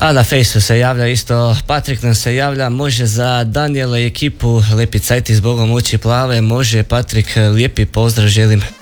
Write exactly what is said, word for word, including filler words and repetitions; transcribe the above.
A na Fejsu se javlja isto, Patrik nam se javlja, može za Danijela i ekipu Lepi cajti s Bogom oči plave, može Patrik, lijepi pozdrav želim.